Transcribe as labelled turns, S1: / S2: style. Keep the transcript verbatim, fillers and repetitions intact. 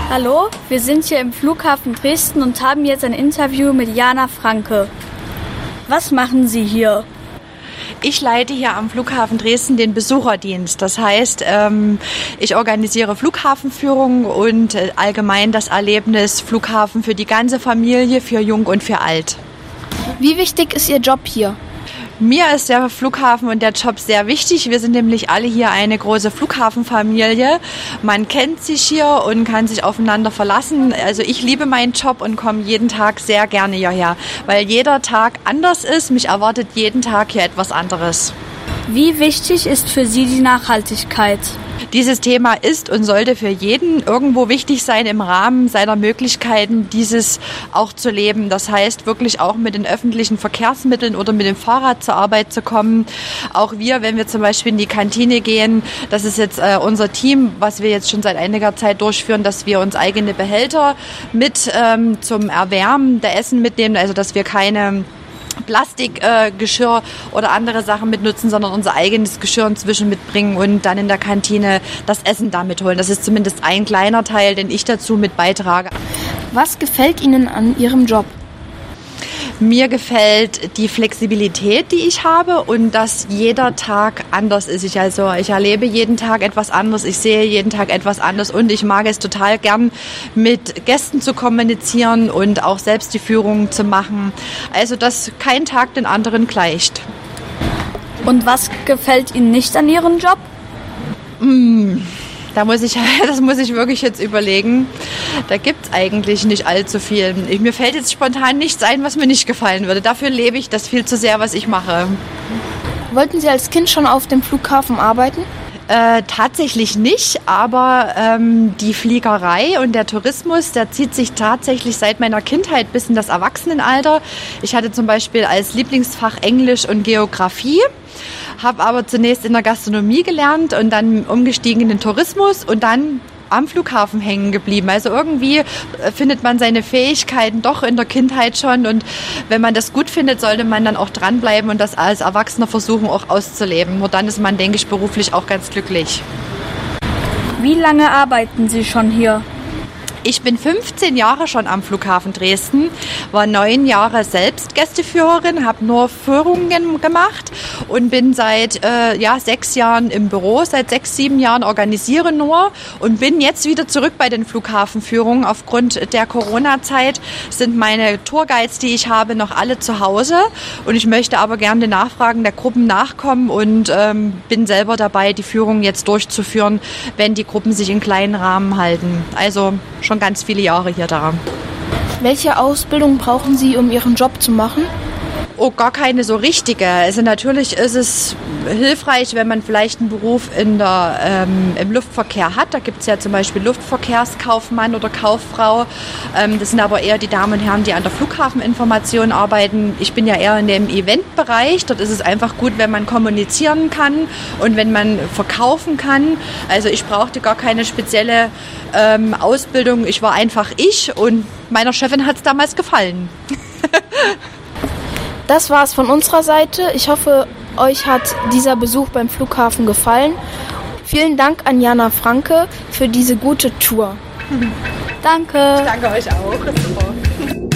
S1: Hallo, wir sind hier im Flughafen Dresden und haben jetzt ein Interview mit Jana Franke. Was machen Sie hier?
S2: Ich leite hier am Flughafen Dresden den Besucherdienst. Das heißt, ich organisiere Flughafenführungen und allgemein das Erlebnis Flughafen für die ganze Familie, für Jung und für Alt.
S3: Wie wichtig ist Ihr Job hier?
S2: Mir ist der Flughafen und der Job sehr wichtig. Wir sind nämlich alle hier eine große Flughafenfamilie. Man kennt sich hier und kann sich aufeinander verlassen. Also ich liebe meinen Job und komme jeden Tag sehr gerne hierher, weil jeder Tag anders ist. Mich erwartet jeden Tag hier etwas anderes.
S1: Wie wichtig ist für Sie die Nachhaltigkeit?
S2: Dieses Thema ist und sollte für jeden irgendwo wichtig sein, im Rahmen seiner Möglichkeiten, dieses auch zu leben. Das heißt, wirklich auch mit den öffentlichen Verkehrsmitteln oder mit dem Fahrrad zur Arbeit zu kommen. Auch wir, wenn wir zum Beispiel in die Kantine gehen, das ist jetzt äh, unser Team, was wir jetzt schon seit einiger Zeit durchführen, dass wir uns eigene Behälter mit ähm, zum Erwärmen der Essen mitnehmen, also dass wir keine Plastikgeschirr äh, oder andere Sachen mitnutzen, sondern unser eigenes Geschirr inzwischen mitbringen und dann in der Kantine das Essen da mitholen. Das ist zumindest ein kleiner Teil, den ich dazu mit beitrage.
S3: Was gefällt Ihnen an Ihrem Job?
S2: Mir gefällt die Flexibilität, die ich habe und dass jeder Tag anders ist. Ich also ich erlebe jeden Tag etwas anderes, ich sehe jeden Tag etwas anderes und ich mag es total gern, mit Gästen zu kommunizieren und auch selbst die Führung zu machen. Also dass kein Tag den anderen gleicht.
S1: Und was gefällt Ihnen nicht an Ihrem Job?
S2: Mmh. Da muss ich, das muss ich wirklich jetzt überlegen. Da gibt es eigentlich nicht allzu viel. Ich, mir fällt jetzt spontan nichts ein, was mir nicht gefallen würde. Dafür lebe ich das viel zu sehr, was ich mache.
S3: Wollten Sie als Kind schon auf dem Flughafen arbeiten?
S2: Äh, tatsächlich nicht, aber ähm, die Fliegerei und der Tourismus, der zieht sich tatsächlich seit meiner Kindheit bis in das Erwachsenenalter. Ich hatte zum Beispiel als Lieblingsfach Englisch und Geografie. Habe aber zunächst in der Gastronomie gelernt und dann umgestiegen in den Tourismus und dann am Flughafen hängen geblieben. Also irgendwie findet man seine Fähigkeiten doch in der Kindheit schon und wenn man das gut findet, sollte man dann auch dranbleiben und das als Erwachsener versuchen auch auszuleben. Nur dann ist man, denke ich, beruflich auch ganz glücklich.
S1: Wie lange arbeiten Sie schon hier?
S2: Ich bin fünfzehn Jahre schon am Flughafen Dresden, war neun Jahre selbst Gästeführerin, habe nur Führungen gemacht und bin seit äh, ja, sechs Jahren im Büro, seit sechs, sieben Jahren organisiere nur und bin jetzt wieder zurück bei den Flughafenführungen. Aufgrund der Corona-Zeit sind meine Tourguides, die ich habe, noch alle zu Hause und ich möchte aber gerne den Nachfragen der Gruppen nachkommen und ähm, bin selber dabei, die Führung jetzt durchzuführen, wenn die Gruppen sich in kleinen Rahmen halten. Also schon ganz viele Jahre hier da.
S3: Welche Ausbildung brauchen Sie, um Ihren Job zu machen?
S2: Oh, gar keine so richtige. Also natürlich ist es hilfreich, wenn man vielleicht einen Beruf in der, ähm, im Luftverkehr hat. Da gibt es ja zum Beispiel Luftverkehrskaufmann oder Kauffrau. Ähm, das sind aber eher die Damen und Herren, die an der Flughafeninformation arbeiten. Ich bin ja eher in dem Eventbereich. Dort ist es einfach gut, wenn man kommunizieren kann und wenn man verkaufen kann. Also ich brauchte gar keine spezielle ähm, Ausbildung. Ich war einfach ich und meiner Chefin hat es damals gefallen.
S3: Das war's von unserer Seite. Ich hoffe, euch hat dieser Besuch beim Flughafen gefallen. Vielen Dank an Jana Franke für diese gute Tour.
S1: Danke.
S2: Ich danke euch auch.